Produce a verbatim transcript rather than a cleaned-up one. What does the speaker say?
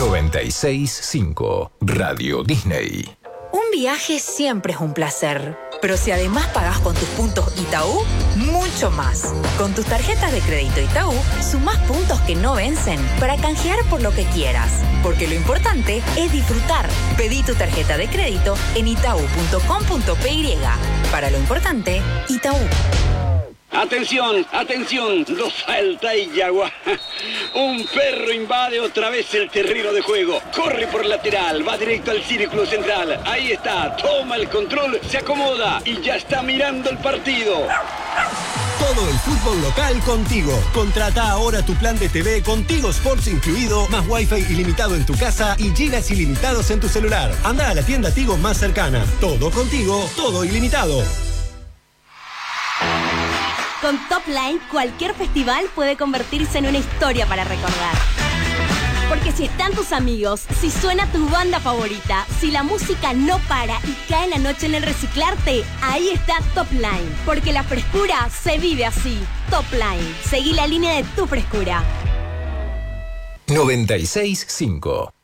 noventa y seis punto cinco Radio Disney. Un viaje siempre es un placer, pero si además pagás con tus puntos Itaú, mucho más. Con tus tarjetas de crédito Itaú, sumás puntos que no vencen para canjear por lo que quieras. Porque lo importante es disfrutar. Pedí tu tarjeta de crédito en itaú punto com punto pe y. Para lo importante, Itaú. Atención, atención, los Salta y Yagua. Un perro invade otra vez el terreno de juego. Corre por lateral, va directo al círculo central. Ahí está, toma el control, se acomoda y ya está mirando el partido. Todo el fútbol local contigo. Contrata ahora tu plan de T V con Tigo Sports incluido, más wifi ilimitado en tu casa y gigas ilimitados en tu celular. Anda a la tienda Tigo más cercana. Todo contigo, todo ilimitado. Con Top Line, cualquier festival puede convertirse en una historia para recordar. Porque si están tus amigos, si suena tu banda favorita, si la música no para y cae la noche en el reciclarte, ahí está Top Line. Porque la frescura se vive así. Top Line. Seguí la línea de tu frescura. noventa y seis punto cinco